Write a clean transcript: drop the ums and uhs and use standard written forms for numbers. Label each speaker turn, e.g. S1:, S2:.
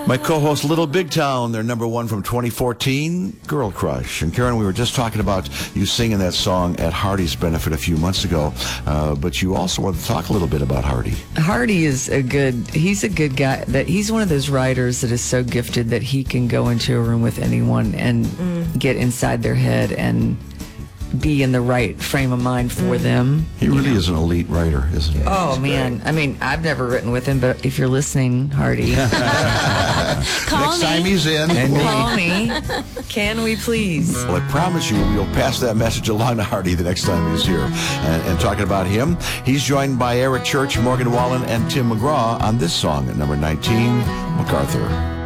S1: My co-host, Little Big Town, their number one from 2014, Girl Crush. And Karen, we were just talking about you singing that song at Hardy's benefit a few months ago, but you also want to talk a little bit about Hardy.
S2: Hardy is he's a good guy. He's one of those writers that is so gifted that he can go into a room with anyone and get inside their head and be in the right frame of mind for them.
S1: He really is an elite writer, isn't he?
S2: Oh, man. I mean, I've never written with him, but if you're listening, Hardy.
S1: Next time he's in.
S2: Call me. Can we please?
S1: Well, I promise you we'll pass that message along to Hardy the next time he's here. And talking about him, he's joined by Eric Church, Morgan Wallen, and Tim McGraw on this song at number 19, MacArthur.